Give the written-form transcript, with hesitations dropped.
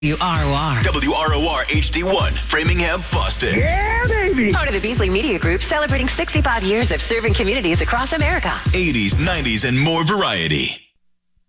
WROR. WROR HD1, Framingham, Boston. Yeah, baby. Part of the Beasley Media Group, celebrating 65 years of serving communities across America. 80s, 90s, and more variety.